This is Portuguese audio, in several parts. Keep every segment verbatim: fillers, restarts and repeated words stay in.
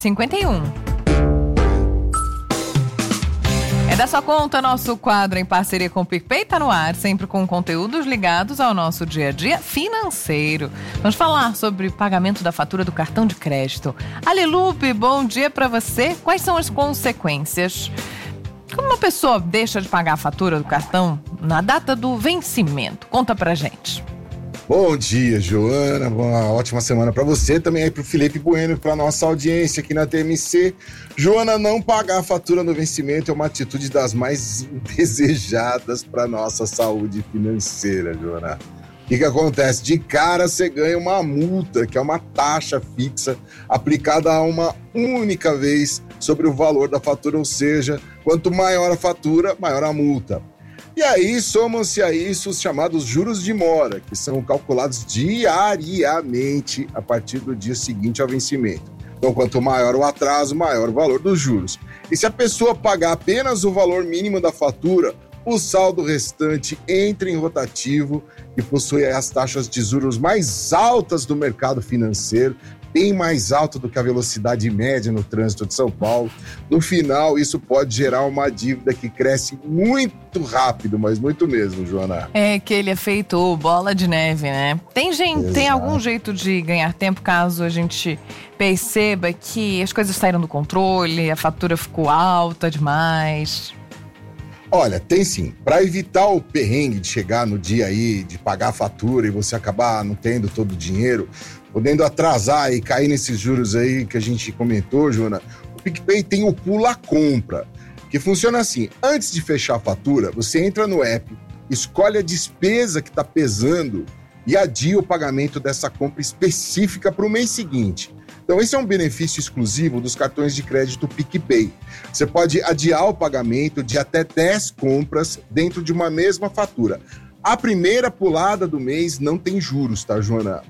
cinquenta e um. É da sua conta, nosso quadro em parceria com o PicPay tá no ar, sempre com conteúdos ligados ao nosso dia a dia financeiro. Vamos falar sobre pagamento da fatura do cartão de crédito. Alelupe, bom dia para você. Quais são as consequências? Como uma pessoa deixa de pagar a fatura do cartão na data do vencimento? Conta pra gente. Bom dia, Joana. Uma ótima semana para você, também aí pro Felipe Bueno e pra nossa audiência aqui na T M C. Joana, não pagar a fatura no vencimento é uma atitude das mais indesejadas para nossa saúde financeira, Joana. O que que acontece? De cara você ganha uma multa, que é uma taxa fixa aplicada a uma única vez sobre o valor da fatura, ou seja, quanto maior a fatura, maior a multa. E aí somam-se a isso os chamados juros de mora, que são calculados diariamente a partir do dia seguinte ao vencimento. Então, quanto maior o atraso, maior o valor dos juros. E se a pessoa pagar apenas o valor mínimo da fatura, o saldo restante entra em rotativo e possui as taxas de juros mais altas do mercado financeiro, bem mais alta do que a velocidade média no trânsito de São Paulo. No final, isso pode gerar uma dívida que cresce muito rápido, mas muito mesmo, Joana. É que ele é feito bola de neve, né? Tem, gente, tem algum jeito de ganhar tempo caso a gente perceba que as coisas saíram do controle, a fatura ficou alta demais? Olha, tem sim. Para evitar o perrengue de chegar no dia aí, de pagar a fatura e você acabar não tendo todo o dinheiro, podendo atrasar e cair nesses juros aí que a gente comentou, Joana, o PicPay tem o Pula Compra, que funciona assim. Antes de fechar a fatura, você entra no app, escolhe a despesa que está pesando e adia o pagamento dessa compra específica para o mês seguinte. Então, esse é um benefício exclusivo dos cartões de crédito PicPay. Você pode adiar o pagamento de até dez compras dentro de uma mesma fatura. A primeira pulada do mês não tem juros, tá, Joana?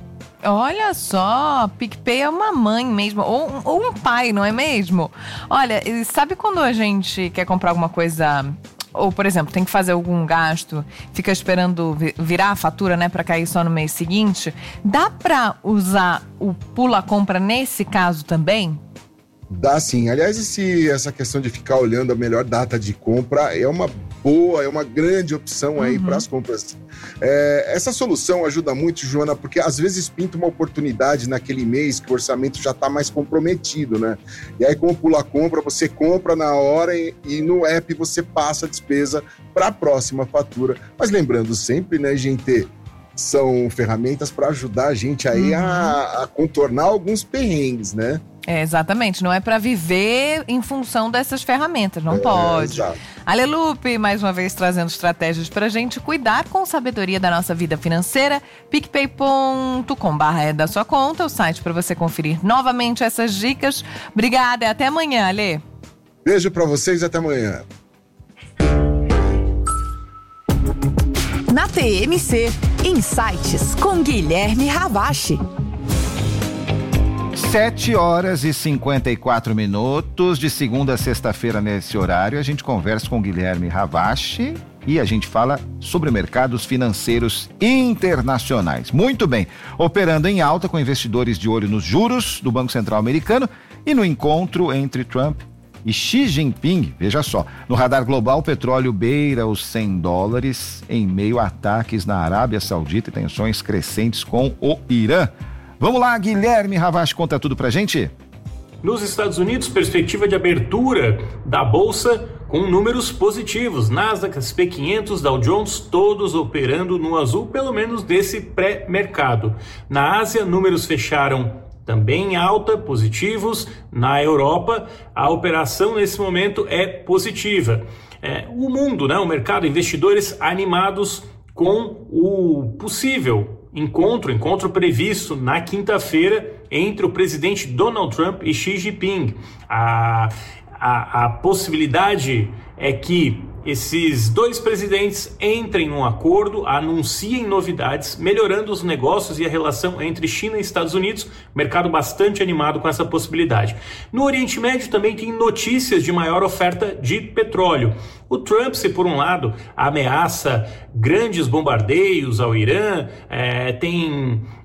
Olha só, PicPay é uma mãe mesmo, ou, ou um pai, não é mesmo? Olha, sabe quando a gente quer comprar alguma coisa, ou por exemplo, tem que fazer algum gasto, fica esperando virar a fatura, né, para cair só no mês seguinte? Dá para usar o Pula Compra nesse caso também? Dá sim. Aliás, esse, essa questão de ficar olhando a melhor data de compra é uma boa, é uma grande opção aí uhum. para as compras. É, essa solução ajuda muito, Joana, porque às vezes pinta uma oportunidade naquele mês que o orçamento já está mais comprometido, né? E aí, com o Pula Compra, você compra na hora e, e no app você passa a despesa para a próxima fatura. Mas lembrando sempre, né, gente, são ferramentas para ajudar a gente aí uhum. a, a contornar alguns perrengues, né? É, exatamente, não é para viver em função dessas ferramentas, não é, pode. Exato. Alelupe, mais uma vez trazendo estratégias pra gente cuidar com sabedoria da nossa vida financeira. picpay ponto com barra é da sua conta, o site para você conferir novamente essas dicas. Obrigada e até amanhã, Ale. Beijo pra vocês e até amanhã. Na T M C, Insights com Guilherme Ravache. sete horas e cinquenta e quatro minutos, de segunda a sexta-feira nesse horário, a gente conversa com o Guilherme Ravache e a gente fala sobre mercados financeiros internacionais. Muito bem, operando em alta com investidores de olho nos juros do Banco Central americano e no encontro entre Trump e Xi Jinping. Veja só, no radar global, o petróleo beira os cem dólares em meio a ataques na Arábia Saudita e tensões crescentes com o Irã. Vamos lá, Guilherme Ravache, conta tudo pra gente. Nos Estados Unidos, perspectiva de abertura da Bolsa com números positivos. Nasdaq, S and P quinhentos, Dow Jones, todos operando no azul, pelo menos desse pré-mercado. Na Ásia, números fecharam também em alta, positivos. Na Europa, a operação nesse momento é positiva. É, o mundo, né, o mercado, investidores animados com o possível encontro, encontro previsto na quinta-feira entre o presidente Donald Trump e Xi Jinping. A, a, a possibilidade é que esses dois presidentes entrem num acordo, anunciem novidades, melhorando os negócios e a relação entre China e Estados Unidos, mercado bastante animado com essa possibilidade. No Oriente Médio também tem notícias de maior oferta de petróleo. O Trump, se por um lado ameaça grandes bombardeios ao Irã, é, tem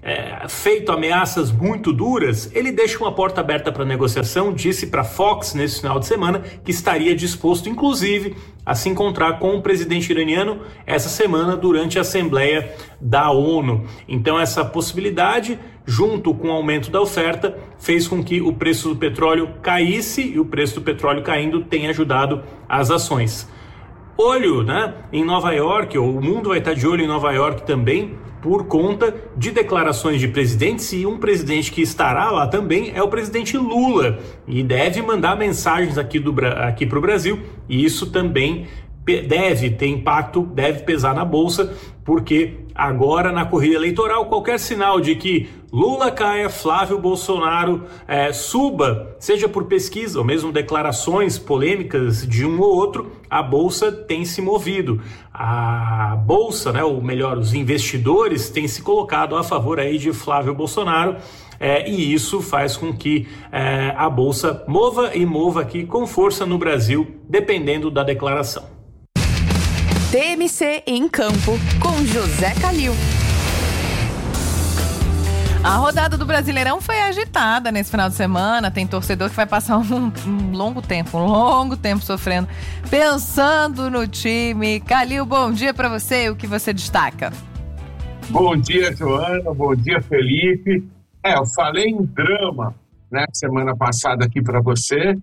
é, feito ameaças muito duras, ele deixa uma porta aberta para negociação, disse para a Fox nesse final de semana que estaria disposto, inclusive, a se encontrar com o presidente iraniano essa semana durante a Assembleia da ONU. Então essa possibilidade, junto com o aumento da oferta, fez com que o preço do petróleo caísse, e o preço do petróleo caindo tem ajudado as ações. Olho, né, em Nova York, ou o mundo vai estar de olho em Nova York também, por conta de declarações de presidentes, e um presidente que estará lá também é o presidente Lula, e deve mandar mensagens aqui, do, aqui para o Brasil, e isso também deve ter impacto, deve pesar na Bolsa, porque agora na corrida eleitoral, qualquer sinal de que Lula caia, Flávio Bolsonaro é, suba, seja por pesquisa ou mesmo declarações polêmicas de um ou outro, a Bolsa tem se movido. A Bolsa, né, ou melhor, os investidores têm se colocado a favor aí de Flávio Bolsonaro, é, e isso faz com que é, a Bolsa mova e mova aqui com força no Brasil, dependendo da declaração. T M C em Campo, com José Calil. A rodada do Brasileirão foi agitada nesse final de semana. Tem torcedor que vai passar um, um longo tempo, um longo tempo sofrendo, pensando no time. Calil, bom dia para você. O que você destaca? Bom dia, Joana. Bom dia, Felipe. É, eu falei em drama, né, semana passada aqui para você,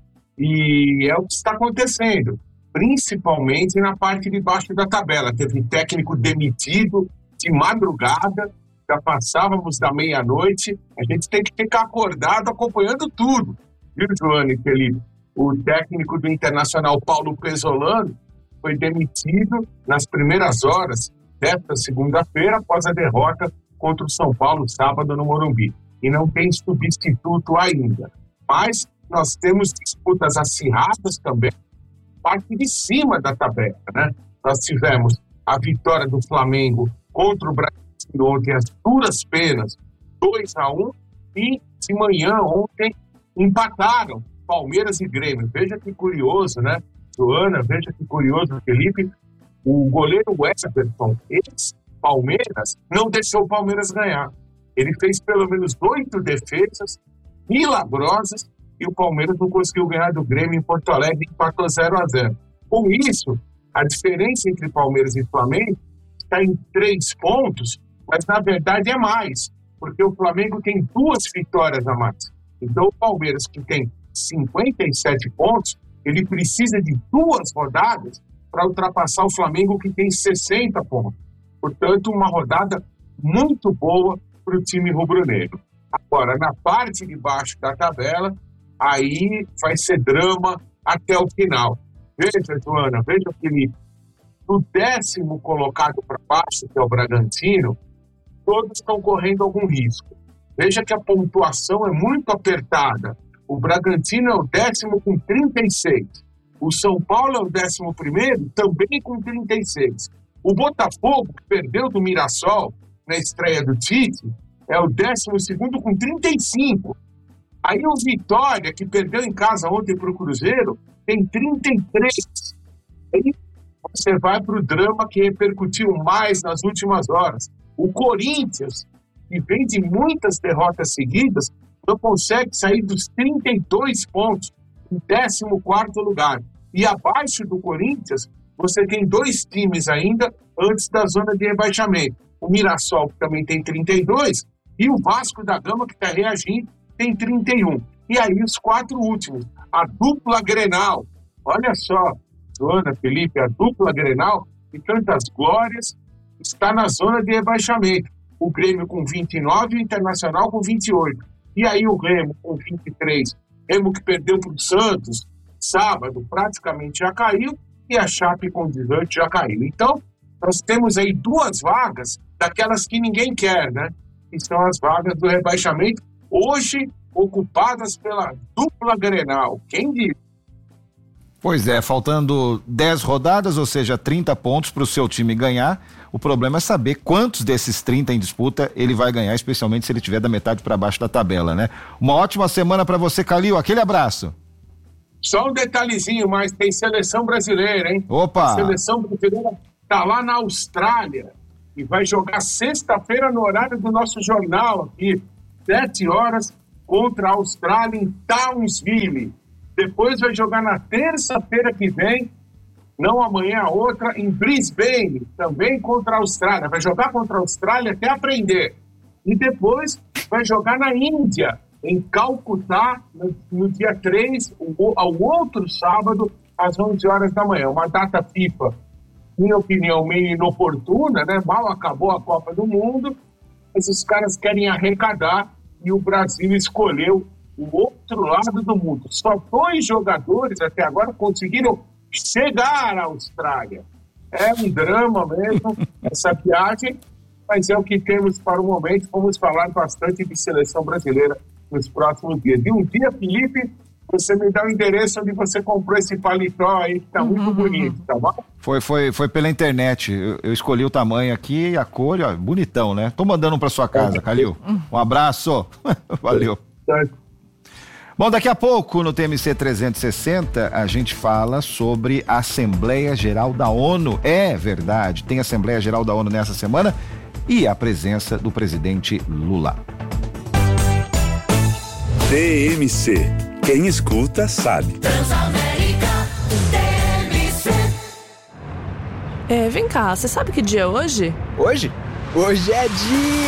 e é o que está acontecendo, principalmente na parte de baixo da tabela. Teve técnico demitido de madrugada, já passávamos da meia-noite, a gente tem que ficar acordado acompanhando tudo, viu, Joana e Felipe? O técnico do Internacional, Paulo Pesolano, foi demitido nas primeiras horas desta segunda-feira, após a derrota contra o São Paulo, sábado, no Morumbi. E não tem substituto ainda. Mas nós temos disputas acirradas também, parte de cima da tabela, né? Nós tivemos a vitória do Flamengo contra o Brasil ontem, as duras penas, dois a um, e de manhã ontem empataram Palmeiras e Grêmio. Veja que curioso, né, Joana? Veja que curioso, Felipe. O goleiro Westerson, ex-Palmeiras, não deixou o Palmeiras ganhar. Ele fez pelo menos oito defesas milagrosas e o Palmeiras não conseguiu ganhar do Grêmio em Porto Alegre, empatou zero a zero. Com isso, a diferença entre Palmeiras e Flamengo está em três pontos, mas na verdade é mais, porque o Flamengo tem duas vitórias a mais. Então o Palmeiras, que tem cinquenta e sete pontos, ele precisa de duas rodadas para ultrapassar o Flamengo, que tem sessenta pontos. Portanto, uma rodada muito boa para o time rubro-negro. Agora, na parte de baixo da tabela, aí vai ser drama até o final. Veja, Joana, veja, Felipe, do décimo colocado para baixo, que é o Bragantino, todos estão correndo algum risco. Veja que a pontuação é muito apertada. O Bragantino é o décimo com trinta e seis. O São Paulo é o décimo primeiro, também com trinta e seis. O Botafogo, que perdeu do Mirassol na estreia do Tite, é o décimo segundo com trinta e cinco. Aí o Vitória, que perdeu em casa ontem para o Cruzeiro, tem trinta e três. Aí você vai para o drama que repercutiu mais nas últimas horas. O Corinthians, que vem de muitas derrotas seguidas, não consegue sair dos trinta e dois pontos, em décimo quarto lugar. E abaixo do Corinthians, você tem dois times ainda antes da zona de rebaixamento. O Mirassol, que também tem trinta e dois, e o Vasco da Gama, que está reagindo, tem trinta e um. E aí os quatro últimos, a dupla Grenal. Olha só, Joana, Felipe, a dupla Grenal, de tantas glórias, está na zona de rebaixamento. O Grêmio com vinte e nove e o Internacional com vinte e oito. E aí o Remo com vinte e três. Remo que perdeu para o Santos sábado, praticamente já caiu, e a Chape com dezoito já caiu. Então, nós temos aí duas vagas daquelas que ninguém quer, né? Que são as vagas do rebaixamento, hoje ocupadas pela dupla Grenal. Quem diz? Pois é, faltando dez rodadas, ou seja, trinta pontos para o seu time ganhar. O problema é saber quantos desses trinta em disputa ele vai ganhar, especialmente se ele tiver da metade para baixo da tabela, né? Uma ótima semana para você, Calil. Aquele abraço. Só um detalhezinho, mas tem seleção brasileira, hein? Opa! A seleção brasileira está lá na Austrália. e vai jogar sexta-feira no horário do nosso jornal aqui, sete horas, contra a Austrália em Townsville. Depois vai jogar na terça-feira que vem, não amanhã, a outra, em Brisbane, também contra a Austrália. Vai jogar contra a Austrália até aprender. E depois vai jogar na Índia, em Calcutá, no, no dia três, o, ao outro sábado, às onze horas da manhã. Uma data FIFA, minha opinião, meio inoportuna, né? Mal acabou a Copa do Mundo, mas os caras querem arrecadar e o Brasil escolheu o outro lado do mundo. Só dois jogadores até agora conseguiram chegar à Austrália. É um drama mesmo essa viagem, mas é o que temos para o momento. Vamos falar bastante de seleção brasileira nos próximos dias. E um dia, Felipe, você me dá o endereço onde você comprou esse paletó aí, que tá muito uhum. bonito, tá bom? Foi, foi, foi pela internet. Eu, eu escolhi o tamanho aqui e a cor, ó, bonitão, né? Tô mandando um pra sua casa, é. Calil. Um abraço. Valeu. É. Bom, daqui a pouco no T M C trezentos e sessenta a gente fala sobre a Assembleia Geral da ONU. É verdade, tem Assembleia Geral da ONU nessa semana e a presença do presidente Lula. T M C. Quem escuta sabe. Transamérica T M C. É, vem cá, você sabe que dia é hoje? Hoje? Hoje é dia